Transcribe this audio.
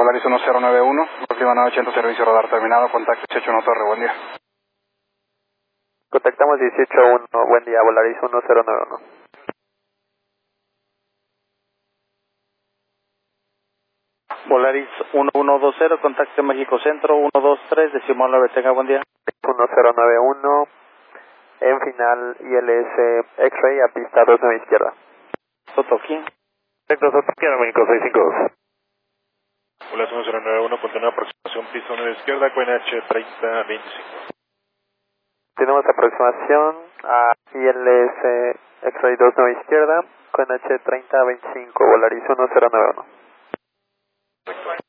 Volaris 1091, próxima 980, servicio radar terminado, contacto 181 Torre, buen día. Contactamos 181, buen día, Volaris 1091. Volaris 1120, contacto México Centro, 123, decimal 9, tenga buen día. 1091, en final ILS X-Ray a pista 29 izquierda. Totoquín. Perfecto, Sotoquín, México 652. Volaris 1091, continúa aproximación pista 9 izquierda, QNH 3025. Tenemos aproximación a ILS X-Ray 29 izquierda, QNH 3025, Volaris 1091.